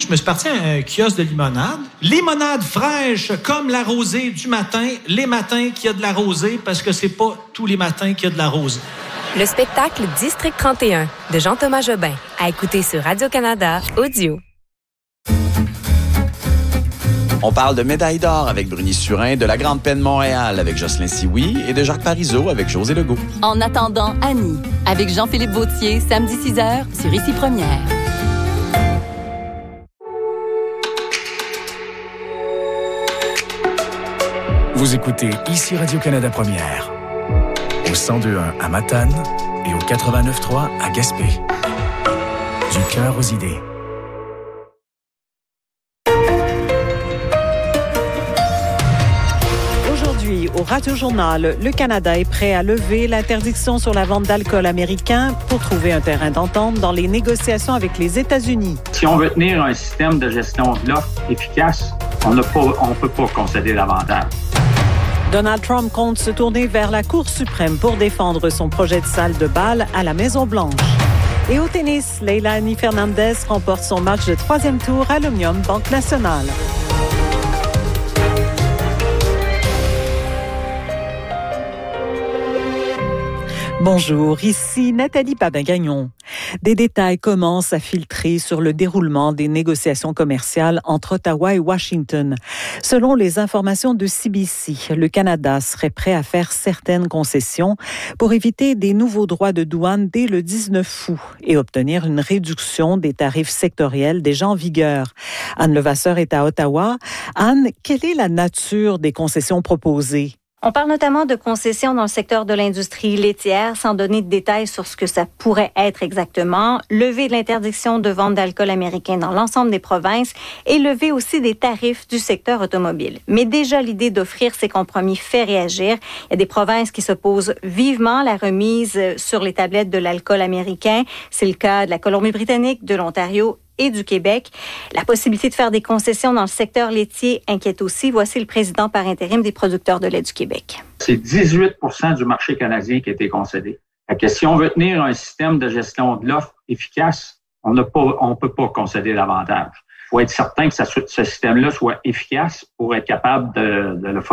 je me suis parti à un kiosque de limonade. Limonade fraîche comme la rosée du matin. Les matins qu'il y a de la rosée, parce que c'est pas tous les matins qu'il y a de la rosée. Le spectacle District 31 de Jean-Thomas Jobin, à écouter sur Radio-Canada Audio. On parle de médaille d'or avec Bruni Surin, de la Grande Peine Montréal avec Jocelyn Sioui et de Jacques Parizeau avec José Legault. En attendant, Annie, avec Jean-Philippe Vautier, samedi 6h sur Ici Première. Vous écoutez Ici Radio-Canada Première, au 102.1 à Matane et au 89.3 à Gaspé. Du cœur aux idées. Aujourd'hui, au Radio-Journal, le Canada est prêt à lever l'interdiction sur la vente d'alcool américain pour trouver un terrain d'entente dans les négociations avec les États-Unis. Si on veut tenir un système de gestion de l'offre efficace, on ne peut pas concéder davantage. Donald Trump compte se tourner vers la Cour suprême pour défendre son projet de salle de bal à la Maison-Blanche. Et au tennis, Leilani Fernandez remporte son match de 3e tour à l'Omnium Banque Nationale. Bonjour, ici Nathalie Papin-Gagnon. Des détails commencent à filtrer sur le déroulement des négociations commerciales entre Ottawa et Washington. Selon les informations de CBC, le Canada serait prêt à faire certaines concessions pour éviter des nouveaux droits de douane dès le 19 août et obtenir une réduction des tarifs sectoriels déjà en vigueur. Anne Levasseur est à Ottawa. Anne, quelle est la nature des concessions proposées? On parle notamment de concessions dans le secteur de l'industrie laitière, sans donner de détails sur ce que ça pourrait être exactement. Lever de l'interdiction de vente d'alcool américain dans l'ensemble des provinces et lever aussi des tarifs du secteur automobile. Mais déjà, l'idée d'offrir ces compromis fait réagir. Il y a des provinces qui s'opposent vivement à la remise sur les tablettes de l'alcool américain. C'est le cas de la Colombie-Britannique, de l'Ontario et du Québec. La possibilité de faire des concessions dans le secteur laitier inquiète aussi. Voici le président par intérim des producteurs de lait du Québec. C'est 18% du marché canadien qui a été concédé. Si on veut tenir un système de gestion de l'offre efficace, on ne peut pas concéder davantage. Il faut être certain que ce système-là soit efficace pour être capable de le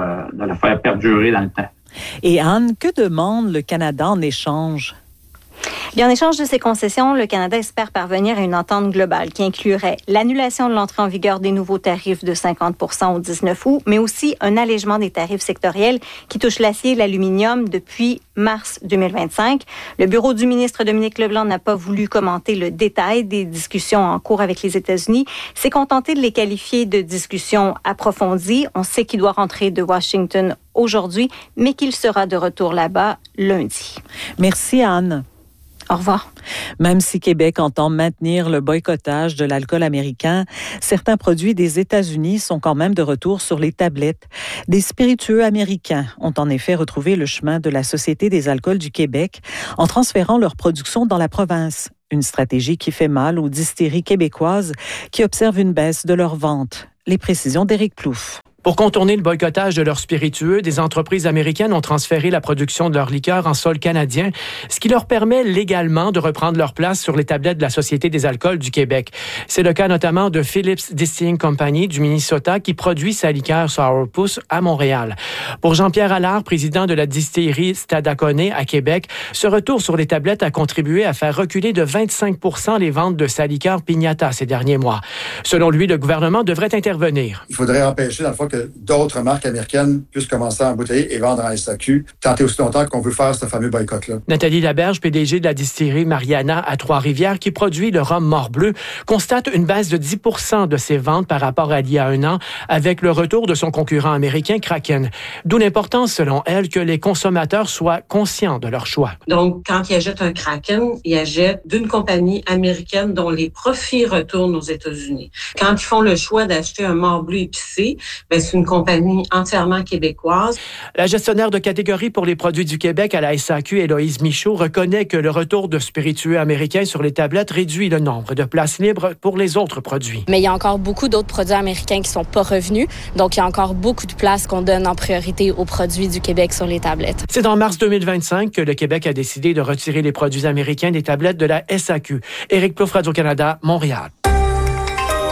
faire perdurer dans le temps. Et Anne, que demande le Canada en échange? Bien, en échange de ces concessions, le Canada espère parvenir à une entente globale qui inclurait l'annulation de l'entrée en vigueur des nouveaux tarifs de 50% au 19 août, mais aussi un allègement des tarifs sectoriels qui touchent l'acier et l'aluminium depuis mars 2025. Le bureau du ministre Dominique Leblanc n'a pas voulu commenter le détail des discussions en cours avec les États-Unis. S'est contenté de les qualifier de discussions approfondies. On sait qu'il doit rentrer de Washington aujourd'hui, mais qu'il sera de retour là-bas lundi. Merci, Anne. Au revoir. Même si Québec entend maintenir le boycottage de l'alcool américain, certains produits des États-Unis sont quand même de retour sur les tablettes. Des spiritueux américains ont en effet retrouvé le chemin de la Société des alcools du Québec en transférant leur production dans la province. Une stratégie qui fait mal aux distilleries québécoises qui observent une baisse de leurs ventes. Les précisions d'Éric Plouffe. Pour contourner le boycottage de leurs spiritueux, des entreprises américaines ont transféré la production de leurs liqueurs en sol canadien, ce qui leur permet légalement de reprendre leur place sur les tablettes de la Société des alcools du Québec. C'est le cas notamment de Phillips Distilling Company du Minnesota qui produit sa liqueur Sourpuss à Montréal. Pour Jean-Pierre Allard, président de la distillerie Stadacone à Québec, ce retour sur les tablettes a contribué à faire reculer de 25% les ventes de sa liqueur Pignata ces derniers mois. Selon lui, le gouvernement devrait intervenir. Il faudrait empêcher, dans le fond, que d'autres marques américaines puissent commencer à embouteiller et vendre en SAQ, tant et aussi longtemps qu'on veut faire ce fameux boycott-là. Nathalie Laberge, PDG de la distillerie Mariana à Trois-Rivières, qui produit le rhum Morbleu, constate une baisse de 10% de ses ventes par rapport à il y a un an, avec le retour de son concurrent américain Kraken. D'où l'importance, selon elle, que les consommateurs soient conscients de leur choix. Donc, quand ils achètent un Kraken, ils achètent d'une compagnie américaine dont les profits retournent aux États-Unis. Quand ils font le choix d'acheter un Morbleu épicé, c'est une compagnie entièrement québécoise. La gestionnaire de catégorie pour les produits du Québec à la SAQ, Héloïse Michaud, reconnaît que le retour de spiritueux américains sur les tablettes réduit le nombre de places libres pour les autres produits. Mais il y a encore beaucoup d'autres produits américains qui ne sont pas revenus. Donc, il y a encore beaucoup de places qu'on donne en priorité aux produits du Québec sur les tablettes. C'est en mars 2025 que le Québec a décidé de retirer les produits américains des tablettes de la SAQ. Éric Plouffe, Radio-Canada, Montréal.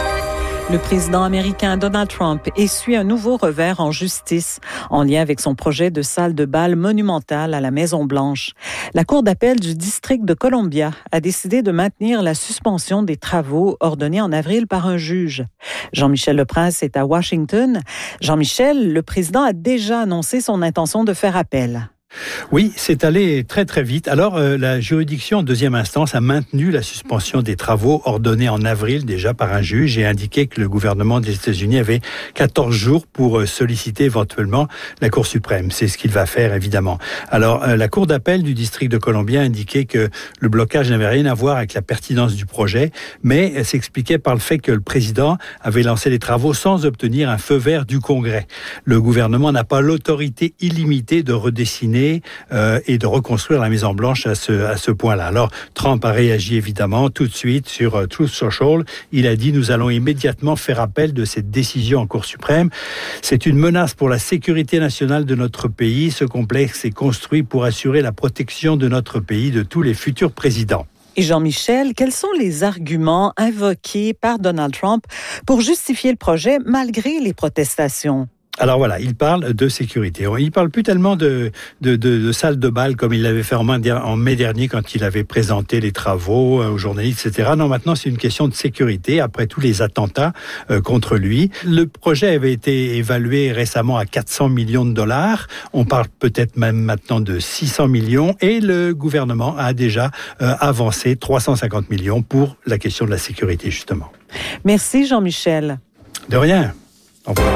Le président américain Donald Trump essuie un nouveau revers en justice en lien avec son projet de salle de bal monumentale à la Maison-Blanche. La Cour d'appel du district de Columbia a décidé de maintenir la suspension des travaux ordonnés en avril par un juge. Jean-Michel Leprince est à Washington. Jean-Michel, le président a déjà annoncé son intention de faire appel. Oui, c'est allé très très vite. Alors, la juridiction en deuxième instance a maintenu la suspension des travaux ordonnés en avril déjà par un juge et indiqué que le gouvernement des États-Unis avait 14 jours pour solliciter éventuellement la Cour suprême. C'est ce qu'il va faire, évidemment. Alors, la Cour d'appel du district de Columbia a indiqué que le blocage n'avait rien à voir avec la pertinence du projet, mais elle s'expliquait par le fait que le président avait lancé les travaux sans obtenir un feu vert du Congrès. Le gouvernement n'a pas l'autorité illimitée de redessiner et de reconstruire la Maison-Blanche à ce point-là. Alors, Trump a réagi évidemment tout de suite sur Truth Social. Il a dit « Nous allons immédiatement faire appel de cette décision en Cour suprême. C'est une menace pour la sécurité nationale de notre pays. Ce complexe est construit pour assurer la protection de notre pays de tous les futurs présidents. » Et Jean-Michel, quels sont les arguments invoqués par Donald Trump pour justifier le projet malgré les protestations? Alors voilà, il parle de sécurité. Il parle plus tellement de salle de bal comme il l'avait fait en mai dernier quand il avait présenté les travaux aux journalistes, etc. Non, maintenant c'est une question de sécurité après tous les attentats contre lui. Le projet avait été évalué récemment à 400 millions de dollars. On parle peut-être même maintenant de 600 millions et le gouvernement a déjà avancé 350 millions pour la question de la sécurité justement. Merci Jean-Michel. De rien. Au revoir.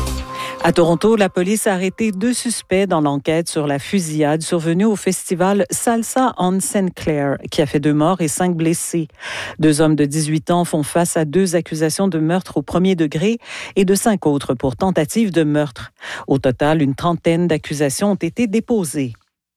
À Toronto, la police a arrêté 2 suspects dans l'enquête sur la fusillade survenue au festival Salsa on St. Clair, qui a fait 2 morts et 5 blessés. 2 hommes de 18 ans font face à 2 accusations de meurtre au premier degré et de 5 autres pour tentative de meurtre. Au total, une trentaine d'accusations ont été déposées.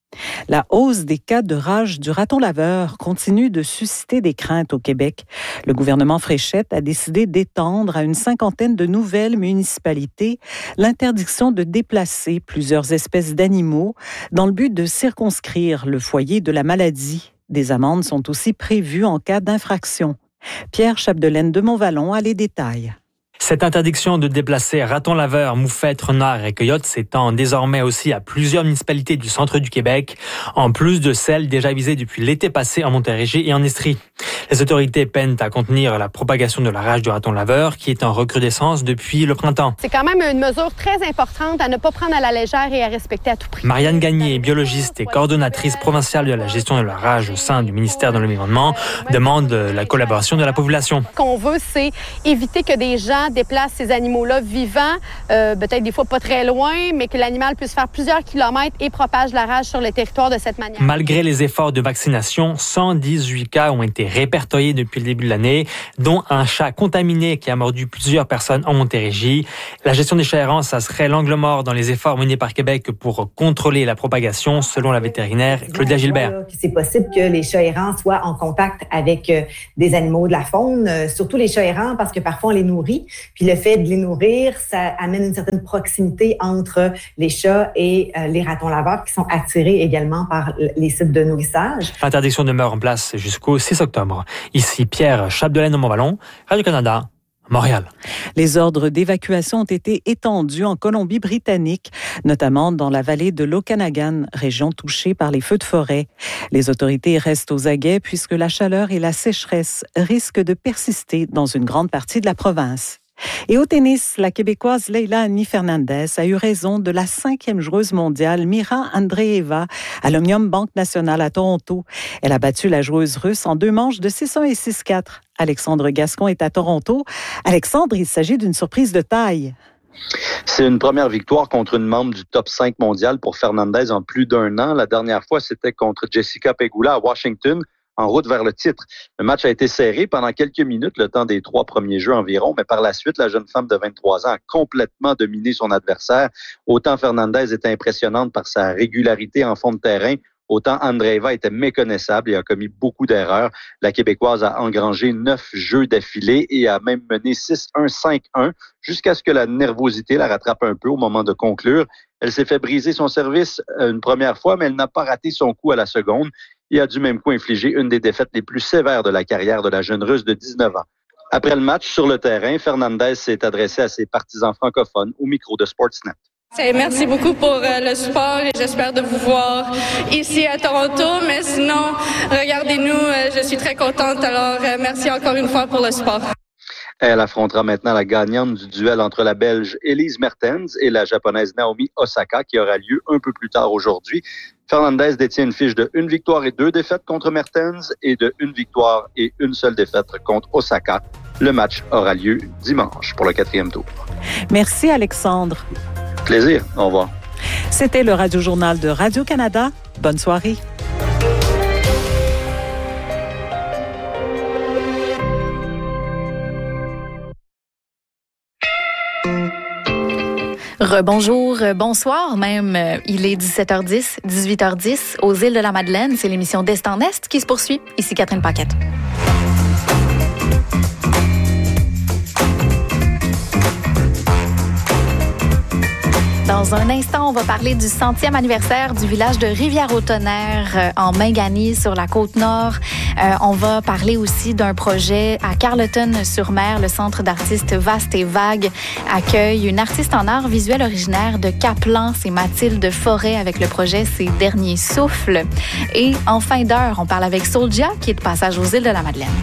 La hausse des cas de rage du raton laveur continue de susciter des craintes au Québec. Le gouvernement Fréchette a décidé d'étendre à une 50aine de nouvelles municipalités l'interdiction de déplacer plusieurs espèces d'animaux dans le but de circonscrire le foyer de la maladie. Des amendes sont aussi prévues en cas d'infraction. Pierre Chapdelaine de Montvallon a les détails. Cette interdiction de déplacer ratons laveurs, moufettes, renards et coyotes s'étend désormais aussi à plusieurs municipalités du centre du Québec, en plus de celles déjà visées depuis l'été passé en Montérégie et en Estrie. Les autorités peinent à contenir la propagation de la rage du raton laveur qui est en recrudescence depuis le printemps. C'est quand même une mesure très importante à ne pas prendre à la légère et à respecter à tout prix. Marianne Gagné, biologiste et coordonnatrice provinciale de la gestion de la rage au sein du ministère de l'Environnement, demande la collaboration de la population. Ce qu'on veut, c'est éviter que des gens déplacent ces animaux-là vivants, peut-être des fois pas très loin, mais que l'animal puisse faire plusieurs kilomètres et propage la rage sur le territoire de cette manière. Malgré les efforts de vaccination, 118 cas ont été répertoriés depuis le début de l'année, dont un chat contaminé qui a mordu plusieurs personnes en Montérégie. La gestion des chats errants, ça serait l'angle mort dans les efforts menés par Québec pour contrôler la propagation, selon la vétérinaire Claudia Gilbert. C'est possible que les chats errants soient en contact avec des animaux de la faune, surtout les chats errants parce que parfois on les nourrit. Puis le fait de les nourrir, ça amène une certaine proximité entre les chats et les ratons laveurs qui sont attirés également par les sites de nourrissage. L'interdiction demeure en place jusqu'au 6 octobre. Ici Pierre Chapdelaine de Montvallon, Radio-Canada, Montréal. Les ordres d'évacuation ont été étendus en Colombie-Britannique, notamment dans la vallée de l'Okanagan, région touchée par les feux de forêt. Les autorités restent aux aguets puisque la chaleur et la sécheresse risquent de persister dans une grande partie de la province. Et au tennis, la Québécoise Leila Annie Fernandez a eu raison de la 5e joueuse mondiale Mira Andreeva à l'Omnium Banque Nationale à Toronto. Elle a battu la joueuse russe en 2 manches de 6-1 et 6-4. Alexandre Gascon est à Toronto. Alexandre, il s'agit d'une surprise de taille. C'est une première victoire contre une membre du top 5 mondial pour Fernandez en plus d'1 an. La dernière fois, c'était contre Jessica Pegula à Washington, en route vers le titre. Le match a été serré pendant quelques minutes, le temps des 3 premiers jeux environ, mais par la suite, la jeune femme de 23 ans a complètement dominé son adversaire. Autant Fernandez était impressionnante par sa régularité en fond de terrain, autant Andreeva était méconnaissable et a commis beaucoup d'erreurs. La Québécoise a engrangé 9 jeux d'affilée et a même mené 6-1, 5-1, jusqu'à ce que la nervosité la rattrape un peu au moment de conclure. Elle s'est fait briser son service une première fois, mais elle n'a pas raté son coup à la seconde et a du même coup infligé une des défaites les plus sévères de la carrière de la jeune Russe de 19 ans. Après le match sur le terrain, Fernandez s'est adressé à ses partisans francophones au micro de Sportsnet. Merci beaucoup pour le support et j'espère de vous voir ici à Toronto. Mais sinon, regardez-nous, je suis très contente. Alors, merci encore une fois pour le support. Elle affrontera maintenant la gagnante du duel entre la Belge Elise Mertens et la Japonaise Naomi Osaka qui aura lieu un peu plus tard aujourd'hui. Fernandez détient une fiche de 1 victoire et 2 défaites contre Mertens et de 1 victoire et 1 seule défaite contre Osaka. Le match aura lieu dimanche pour le 4e tour. Merci Alexandre. Plaisir. Au revoir. C'était le Radio-Journal de Radio-Canada. Bonne soirée. Rebonjour, bonsoir même. Il est 17h10, 18h10 aux îles de la Madeleine. C'est l'émission d'Est en Est qui se poursuit. Ici Catherine Paquette. Dans un instant, on va parler du 100e anniversaire du village de Rivière-au-Tonnerre en Mingani sur la Côte-Nord. On va parler aussi d'un projet à Carleton-sur-Mer. Le Centre d'artistes Vaste et Vague accueille une artiste en art visuel originaire de Caplan. C'est Mathilde Forêt avec le projet Ses Derniers Souffles. Et en fin d'heure, on parle avec Soulja qui est de passage aux îles de la Madeleine.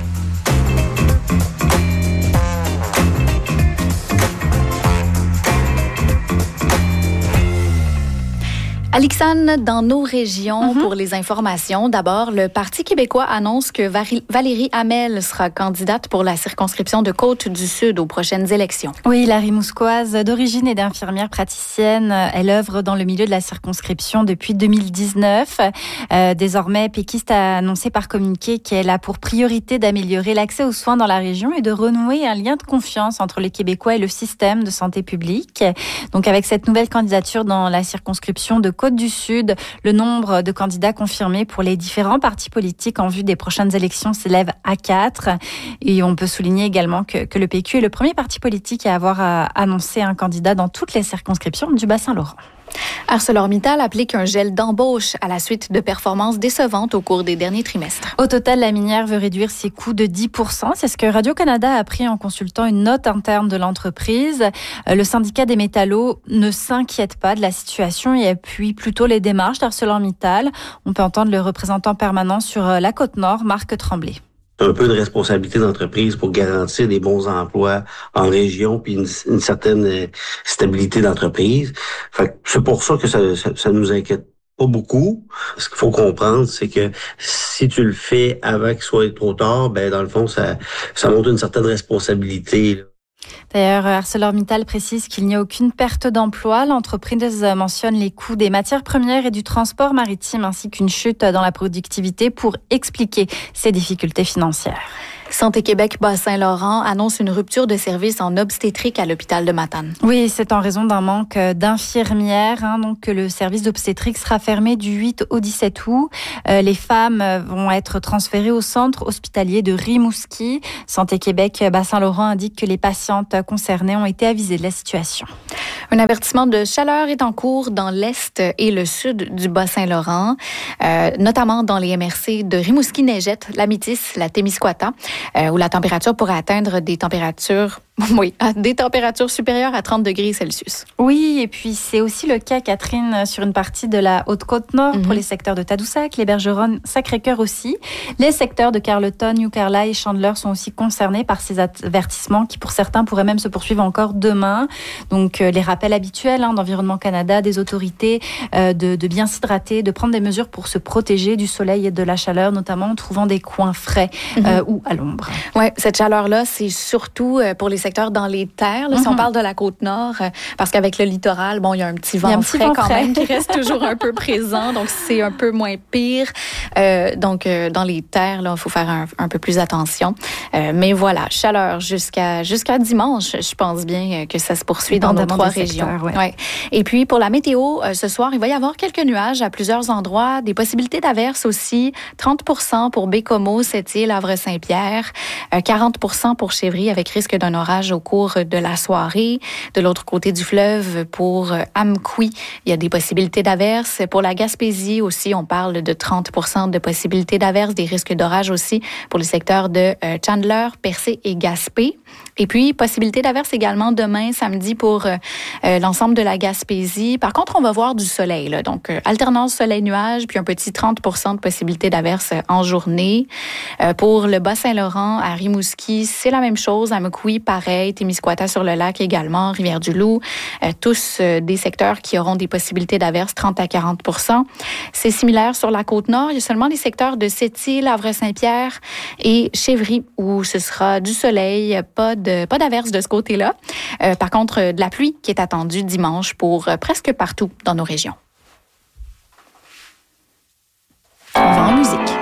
Alixane, dans nos régions, pour les informations, d'abord, le Parti québécois annonce que Valérie Hamel sera candidate pour la circonscription de Côte-du-Sud aux prochaines élections. Oui, la Rimouskoise d'origine et d'infirmière praticienne, elle œuvre dans le milieu de la circonscription depuis 2019. Désormais, péquiste a annoncé par communiqué qu'elle a pour priorité d'améliorer l'accès aux soins dans la région et de renouer un lien de confiance entre les Québécois et le système de santé publique. Donc, avec cette nouvelle candidature dans la circonscription de Côte-du-Sud, le nombre de candidats confirmés pour les différents partis politiques en vue des prochaines élections s'élève à 4. Et on peut souligner également que le PQ est le premier parti politique à avoir annoncé un candidat dans toutes les circonscriptions du Bas-Saint-Laurent. ArcelorMittal applique un gel d'embauche à la suite de performances décevantes au cours des derniers trimestres. Au total, la minière veut réduire ses coûts de 10%. C'est ce que Radio-Canada a appris en consultant une note interne de l'entreprise. Le syndicat des métallos ne s'inquiète pas de la situation et appuie plutôt les démarches d'ArcelorMittal. On peut entendre le représentant permanent sur la Côte-Nord, Marc Tremblay. Un peu de responsabilité d'entreprise pour garantir des bons emplois en région puis une certaine stabilité d'entreprise. Fait que c'est pour ça que ça nous inquiète pas beaucoup. Ce qu'il faut comprendre, c'est que si tu le fais avant qu'il soit trop tard, ben dans le fond, ça montre une certaine responsabilité, là. D'ailleurs, ArcelorMittal précise qu'il n'y a aucune perte d'emploi. L'entreprise mentionne les coûts des matières premières et du transport maritime ainsi qu'une chute dans la productivité pour expliquer ces difficultés financières. Santé Québec Bas-Saint-Laurent annonce une rupture de service en obstétrique à l'hôpital de Matane. Oui, c'est en raison d'un manque d'infirmières. Donc, le service d'obstétrique sera fermé du 8 au 17 août. Les femmes vont être transférées au centre hospitalier de Rimouski. Santé Québec Bas-Saint-Laurent indique que les patientes concernées ont été avisées de la situation. Un avertissement de chaleur est en cours dans l'est et le sud du Bas-Saint-Laurent, notamment dans les MRC de Rimouski-Neigette, la Métis, la Témiscouata, où la température pourrait atteindre des températures supérieures à 30 degrés Celsius. Oui, et puis c'est aussi le cas, Catherine, sur une partie de la Haute-Côte-Nord, pour les secteurs de Tadoussac, les Bergeronnes, Sacré-Cœur aussi. Les secteurs de Carleton, New Carlisle et Chandler sont aussi concernés par ces avertissements qui, pour certains, pourraient même se poursuivre encore demain. Donc, les rappels habituels d'Environnement Canada, des autorités, de bien s'hydrater, de prendre des mesures pour se protéger du soleil et de la chaleur, notamment en trouvant des coins frais ou à l'ombre. Oui, cette chaleur-là, c'est surtout pour les secteurs dans les terres. Là, si on parle de la Côte-Nord, parce qu'avec le littoral, bon, il y a un petit vent frais quand même qui reste toujours un peu présent, donc c'est un peu moins pire. Donc, dans les terres, là, il faut faire un peu plus attention. Mais voilà, chaleur jusqu'à dimanche. Je pense bien que ça se poursuit dans nos trois régions. Ouais. Et puis, pour la météo, ce soir, il va y avoir quelques nuages à plusieurs endroits, des possibilités d'averses aussi, 30% pour Bécomo, Sept-Îles, Havre-Saint-Pierre, 40% pour Chevry avec risque d'un orage nuages au cours de la soirée. De l'autre côté du fleuve, pour Amqui, il y a des possibilités d'averses. Pour la Gaspésie aussi, on parle de 30% de possibilités d'averses, des risques d'orage aussi pour les secteurs de Chandler, Percé et Gaspé. Et puis, possibilité d'averses également demain, samedi, pour l'ensemble de la Gaspésie. Par contre, on va voir du soleil, là. Donc, alternance soleil-nuage, puis un petit 30% de possibilité d'averses en journée. Pour le Bas-Saint-Laurent, à Rimouski, c'est la même chose. À Amqui, pareil. Témiscouata-sur-le-Lac également. Rivière-du-Loup. Tous des secteurs qui auront des possibilités d'averses, 30 à 40%. C'est similaire sur la Côte-Nord. Il y a seulement les secteurs de Sept-Îles, Havre-Saint-Pierre et Chevry où ce sera du soleil, pas d'averses de ce côté-là. Par contre, de la pluie qui est attendue dimanche pour presque partout dans nos régions. On va en musique.